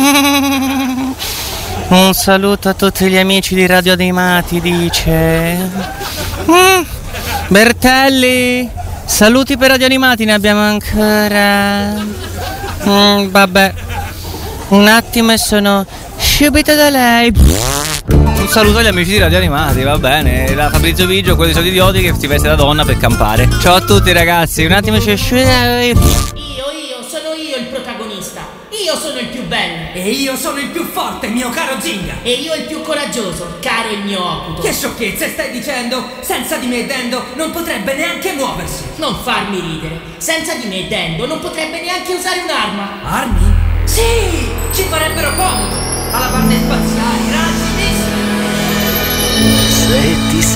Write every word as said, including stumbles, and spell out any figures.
Un saluto a tutti gli amici di Radio Animati, dice. Mm. Bertelli, saluti per Radio Animati, ne abbiamo ancora. Mm, vabbè, un attimo e sono subito da lei. Un saluto agli amici di Radio Animati, va bene. Da Fabrizio Vigio, quelli sono idioti che si veste da donna per campare. Ciao a tutti ragazzi, un attimo c'è. Io, io, sono io il protagonista. Io sono il più bello. E io sono il più forte, mio caro Zinga. E io il più coraggioso, caro il mio Okuto. Che sciocchezze stai dicendo? Senza di me Dendo non potrebbe neanche muoversi. Non farmi ridere. Senza di me Dendo non potrebbe neanche usare un'arma. Armi? Sì, ci farebbero comodo. Alabarde spaziali, razzi, missili. Se ti